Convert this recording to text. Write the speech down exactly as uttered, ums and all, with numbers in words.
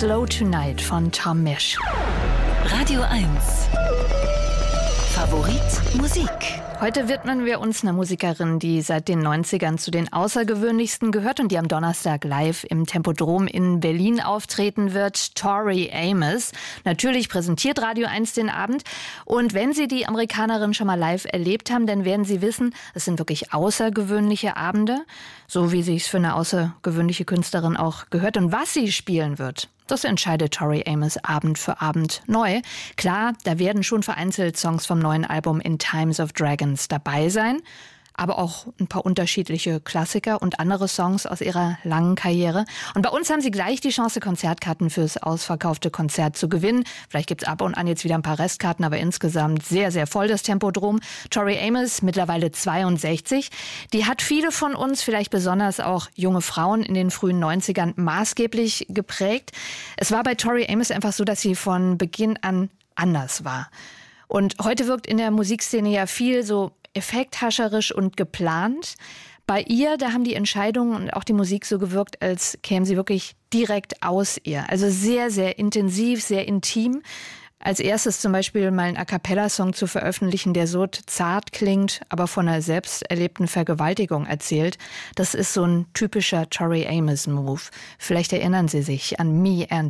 Slow Tonight von Tom Misch. Radio eins. Favorit Musik. Heute widmen wir uns einer Musikerin, die seit den neunzigern zu den außergewöhnlichsten gehört und die am Donnerstag live im Tempodrom in Berlin auftreten wird, Tori Amos. Natürlich präsentiert Radio eins den Abend. Und wenn Sie die Amerikanerin schon mal live erlebt haben, dann werden Sie wissen, es sind wirklich außergewöhnliche Abende, so wie sich's für eine außergewöhnliche Künstlerin auch gehört. Und was sie spielen wird, das entscheidet Tori Amos Abend für Abend neu. Klar, da werden schon vereinzelt Songs vom neuen Album In Times of Dragons dabei sein, aber auch ein paar unterschiedliche Klassiker und andere Songs aus ihrer langen Karriere. Und bei uns haben Sie gleich die Chance, Konzertkarten fürs ausverkaufte Konzert zu gewinnen. Vielleicht gibt's ab und an jetzt wieder ein paar Restkarten, aber insgesamt sehr, sehr voll das Tempodrom. Tori Amos, mittlerweile zweiundsechzig, die hat viele von uns, vielleicht besonders auch junge Frauen in den frühen neunzigern, maßgeblich geprägt. Es war bei Tori Amos einfach so, dass sie von Beginn an anders war. Und heute wirkt in der Musikszene ja viel so effekthascherisch und geplant. Bei ihr, da haben die Entscheidungen und auch die Musik so gewirkt, als kämen sie wirklich direkt aus ihr. Also sehr, sehr intensiv, sehr intim. Als erstes zum Beispiel mal einen A-Cappella-Song zu veröffentlichen, der so zart klingt, aber von einer selbst erlebten Vergewaltigung erzählt. Das ist so ein typischer Tori Amos-Move. Vielleicht erinnern Sie sich an Me and